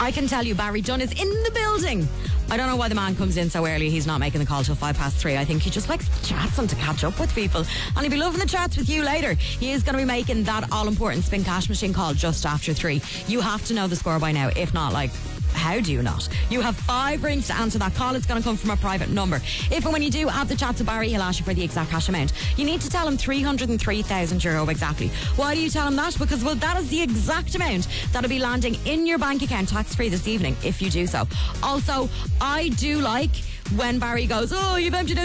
I can tell you Barry Dunn is in the building. I don't know why the man comes in so early. He's not making the call till 3:05. I think he just likes the chats and to catch up with people. And he'll be loving the chats with you later. He is going to be making that all-important spin cash machine call just after 3. You have to know the score by now. If not, how do you not? You have 5 rings to answer that call. It's going to come from a private number. If and when you do have the chat to Barry, he'll ask you for the exact cash amount. You need to tell him €303,000 exactly. Why do you tell him that? Because, well, that is the exact amount that'll be landing in your bank account tax-free this evening if you do so. Also, I do like when Barry goes, oh, you've emptied out